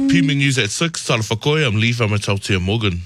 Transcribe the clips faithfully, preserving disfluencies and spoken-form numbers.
P M News at six. Tala whakoe, I'm Levi Matautia Morgan.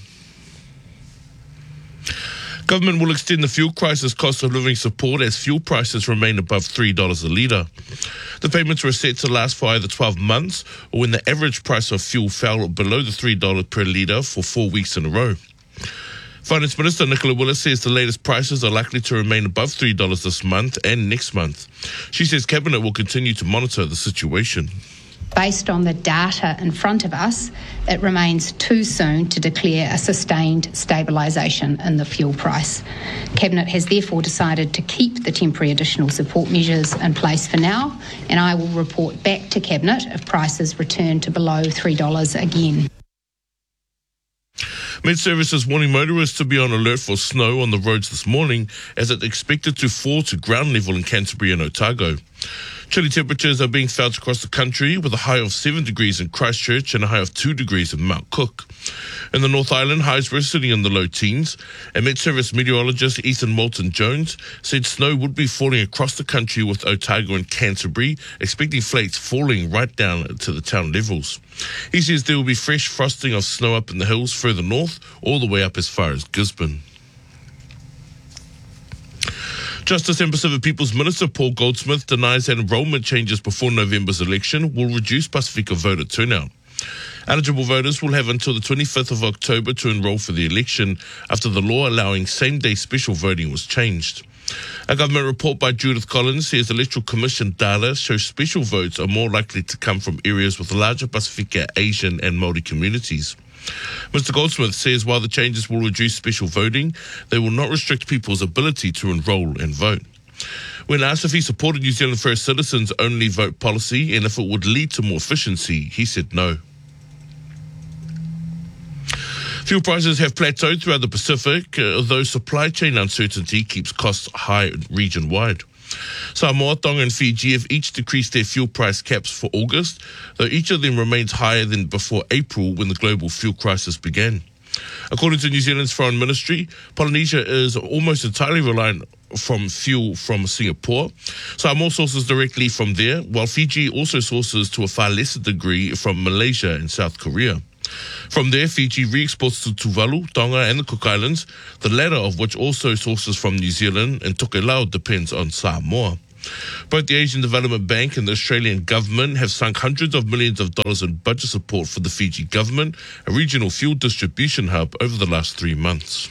Government will extend the fuel crisis cost of living support as fuel prices remain above three dollars a litre. The payments were set to last for either twelve months or when the average price of fuel fell below the three dollars per litre for four weeks in a row. Finance Minister Nicola Willis says the latest prices are likely to remain above three dollars this month and next month. She says Cabinet will continue to monitor the situation. Based on the data in front of us, it remains too soon to declare a sustained stabilisation in the fuel price. Cabinet has therefore decided to keep the temporary additional support measures in place for now, and I will report back to Cabinet if prices return to below three dollars again. Met Service is warning motorists to be on alert for snow on the roads this morning as it's expected to fall to ground level in Canterbury and Otago. Chilly temperatures are being felt across the country with a high of seven degrees in Christchurch and a high of two degrees in Mount Cook. In the North Island, highs were sitting in the low teens, and Met Service meteorologist Ethan Moulton-Jones said snow would be falling across the country with Otago and Canterbury, expecting flakes falling right down to the town levels. He says there will be fresh frosting of snow up in the hills further north, all the way up as far as Gisborne. Justice and Pacific People's Minister Paul Goldsmith denies that enrolment changes before November's election will reduce Pasifika voter turnout. Eligible voters will have until the twenty-fifth of October to enrol for the election after the law allowing same-day special voting was changed. A government report by Judith Collins says Electoral Commission data shows special votes are more likely to come from areas with larger Pasifika, Asian and Māori communities. Mister Goldsmith says while the changes will reduce special voting, they will not restrict people's ability to enrol and vote. When asked if he supported New Zealand First Citizens' only vote policy and if it would lead to more efficiency, he said no. Fuel prices have plateaued throughout the Pacific, uh, although supply chain uncertainty keeps costs high region-wide. Samoa, Tonga and Fiji have each decreased their fuel price caps for August, though each of them remains higher than before April when the global fuel crisis began. According to New Zealand's Foreign Ministry, Polynesia is almost entirely reliant from fuel from Singapore. Samoa sources directly from there, while Fiji also sources to a far lesser degree from Malaysia and South Korea. From there, Fiji re-exports to Tuvalu, Tonga and the Cook Islands, the latter of which also sources from New Zealand, and Tokelau depends on Samoa. Both the Asian Development Bank and the Australian government have sunk hundreds of millions of dollars in budget support for the Fiji government, a regional fuel distribution hub, over the last three months.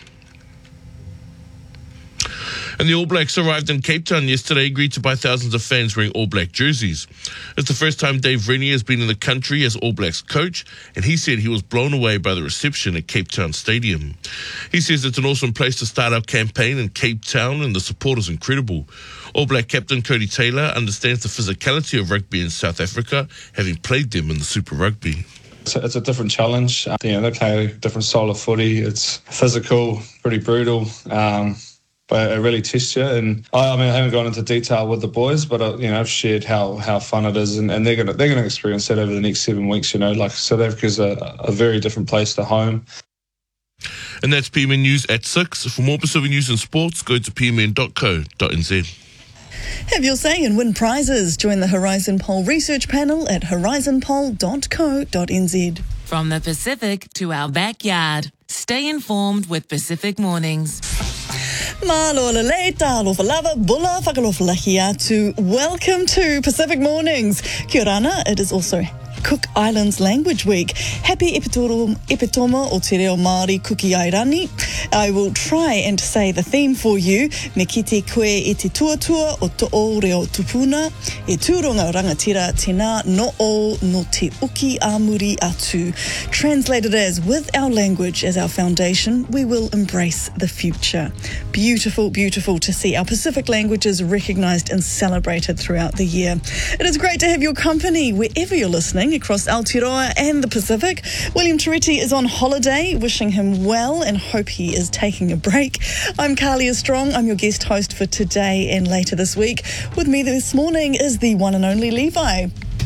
And the All Blacks arrived in Cape Town yesterday, greeted by thousands of fans wearing All Black jerseys. It's the first time Dave Rennie has been in the country as All Blacks coach, and he said he was blown away by the reception at Cape Town Stadium. He says it's an awesome place to start our campaign in Cape Town, and the support is incredible. All Black captain Cody Taylor understands the physicality of rugby in South Africa, having played them in the Super Rugby. It's a, it's a different challenge. You know, they play a different style of footy. It's physical, pretty brutal. Um, But it really tests you, and I, I mean I haven't gone into detail with the boys, but I, you know I've shared how, how fun it is, and, and they're gonna they're gonna experience that over the next seven weeks. You know, like South Africa's a, a very different place to home. And that's P M N News at six. For more Pacific news and sports, go to p m n dot co dot n z. Have your say and win prizes. Join the Horizon Poll research panel at horizon poll dot co dot n z. From the Pacific to our backyard. Stay informed with Pacific Mornings. Māloa leita, alofa lava, bula, whakalofalahi atu. Welcome to Pacific Mornings. Kia ora ana, it is also Cook Islands Language Week. Happy epitoma, epitoma o te reo Māori kuki ai rani. I will try and say the theme for you. Me kite koe e te tuatua o to o reo tupuna. E tūronga rangatira tēnā no o no te uki āmuri atu. Translated as, with our language as our foundation, we will embrace the future. Beautiful, beautiful to see our Pacific languages recognised and celebrated throughout the year. It is great to have your company wherever you're listening across Aotearoa and the Pacific. William Turetti is on holiday, wishing him well and hope he is taking a break. I'm Carlia Strong. I'm your guest host for today and later this week. With me this morning is the one and only Levi.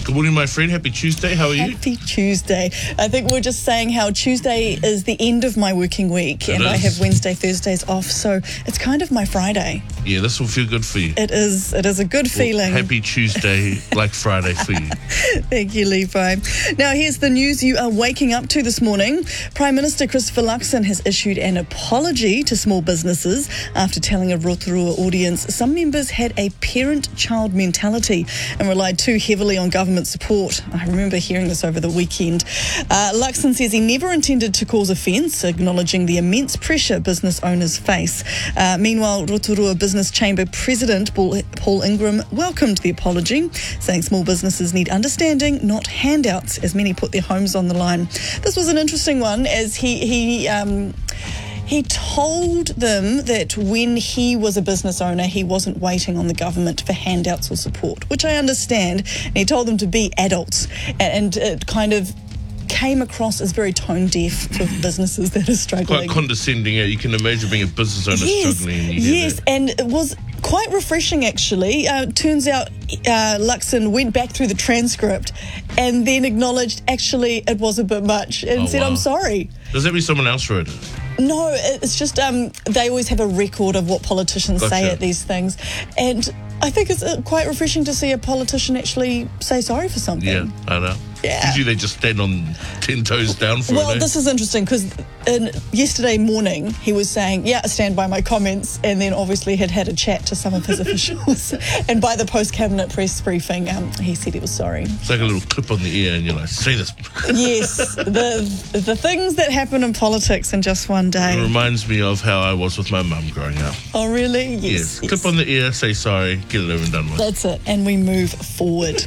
Good morning, my friend. Happy Tuesday. How are you? Happy Tuesday. I think we're just saying how Tuesday is the end of my working week, It and is. I have Wednesday, Thursdays off, so it's kind of my Friday. Yeah, this will feel good for you. It is. It is a good feeling. Happy Tuesday, like Friday for you. Thank you, Levi. Now, here's the news you are waking up to this morning. Prime Minister Christopher Luxon has issued an apology to small businesses after telling a Rotorua audience some members had a parent-child mentality and relied too heavily on government support. I remember hearing this over the weekend. Uh, Luxon says he never intended to cause offence, acknowledging the immense pressure business owners face. Uh, meanwhile, Rotorua Business Chamber President Paul, Paul Ingram welcomed the apology, saying small businesses need understanding, not handouts, as many put their homes on the line. This was an interesting one, as he... he um, He told them that when he was a business owner, he wasn't waiting on the government for handouts or support, which I understand. And he told them to be adults, and it kind of came across as very tone deaf for businesses that are struggling. Quite condescending. Yeah, you can imagine being a business owner Yes, struggling. And you hear yes, that. and it was quite refreshing, actually. Uh, turns out uh, Luxon went back through the transcript and then acknowledged, actually, it was a bit much, and Oh, said, wow. I'm sorry. Does that mean someone else wrote it? No, it's just um, they always have a record of what politicians say Gotcha. at these things. And I think it's uh, quite refreshing to see a politician actually say sorry for something. Yeah, I know. Yeah. Usually they just stand on ten toes down for Well, it. eh? this is interesting because yesterday morning he was saying, yeah, I stand by my comments, and then obviously had had a chat to some of his officials. And by the post-cabinet press briefing, um, he said he was sorry. It's like a little clip on the ear and you're like, say this. Yes, the the things that happen in politics in just one It day. reminds me of how I was with my mum growing up. Oh, really? Yes. Yes. yes. Clip on the ear, say sorry, get it over and done with. That's it, and we move forward.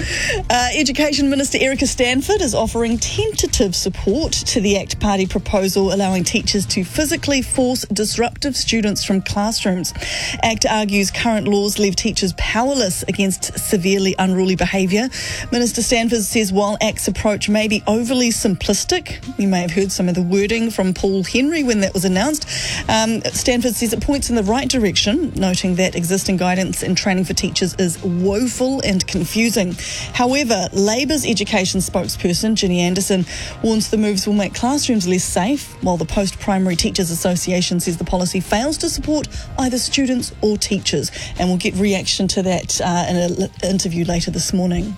uh, Education Minister Erica Stanford is offering tentative support to the ACT Party proposal allowing teachers to physically force disruptive students from classrooms. ACT argues current laws leave teachers powerless against severely unruly behaviour. Minister Stanford says while ACT's approach may be overly simplistic, you may have heard some of the wording from Paul Henry when that was announced, um, Stanford says it points in the right direction, noting that existing guidance and training for teachers is woeful and confusing. However, Labour's education spokesperson, Ginny Anderson, warns the moves will make classrooms less safe, while the Post-Primary Teachers Association says the policy fails to support either students or teachers. And we'll get reaction to that uh, in an interview later this morning.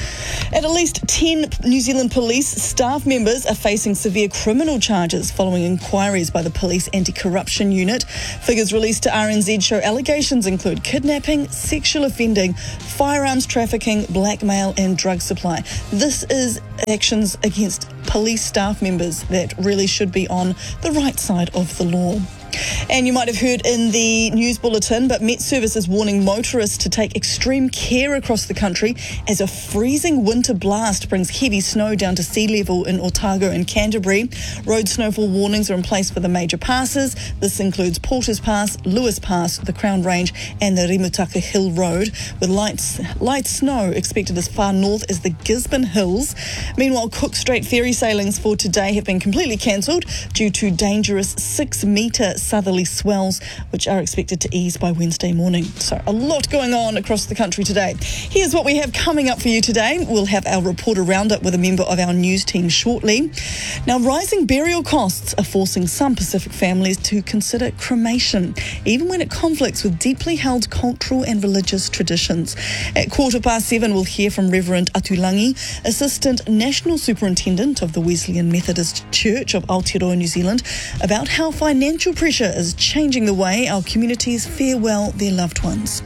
At least ten New Zealand police staff members are facing severe criminal charges following inquiries by the Police Anti-Corruption Unit. Figures released to R N Z show allegations include kidnapping, sexual offending, firearms trafficking, blackmail and drug supply. This is actions against police staff members that really should be on the right side of the law. And you might have heard in the news bulletin, but Met Service is warning motorists to take extreme care across the country as a freezing winter blast brings heavy snow down to sea level in Otago and Canterbury. Road snowfall warnings are in place for the major passes. This includes Porters Pass, Lewis Pass, the Crown Range and the Rimutaka Hill Road, with light, light snow expected as far north as the Gisborne Hills. Meanwhile, Cook Strait ferry sailings for today have been completely cancelled due to dangerous six-metre southerly swells, which are expected to ease by Wednesday morning. So a lot going on across the country today. Here's what we have coming up for you today. We'll have our reporter roundup with a member of our news team shortly. Now, rising burial costs are forcing some Pacific families to consider cremation, even when it conflicts with deeply held cultural and religious traditions. At quarter past seven, we'll hear from Reverend Atulangi, Assistant National Superintendent of the Wesleyan Methodist Church of Aotearoa, New Zealand, about how financial pressure is changing the way our communities farewell their loved ones.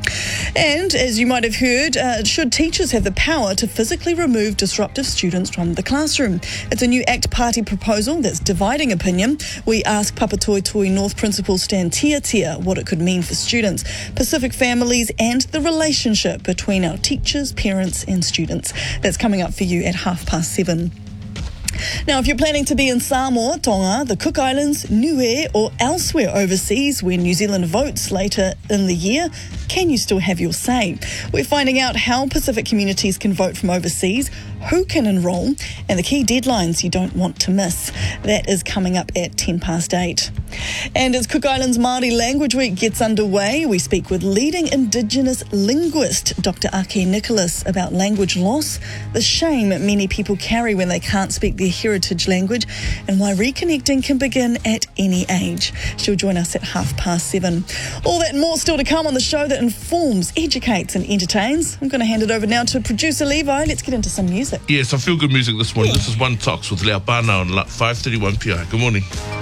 And as you might have heard, uh, should teachers have the power to physically remove disruptive students from the classroom? It's a new ACT Party proposal that's dividing opinion. We ask Papatoetoe North Principal Stan Tiatia what it could mean for students, Pacific families and the relationship between our teachers, parents and students. That's coming up for you at half past seven. Now, if you're planning to be in Samoa, Tonga, the Cook Islands, Niue or elsewhere overseas where New Zealand votes later in the year, can you still have your say? We're finding out how Pacific communities can vote from overseas, who can enrol, and the key deadlines you don't want to miss. That is coming up at ten past eight. And as Cook Islands Māori Language Week gets underway, we speak with leading Indigenous linguist Doctor Ake Nicholas about language loss, the shame many people carry when they can't speak their heritage language, and why reconnecting can begin at any age. She'll join us at half past seven. All that and more still to come on the show that informs, educates and entertains. I'm going to hand it over now to producer Levi. Let's get into some music. Yes, I feel good music this morning. Yeah. This is One Talks with Leo Bana on five thirty-one P I. Good morning.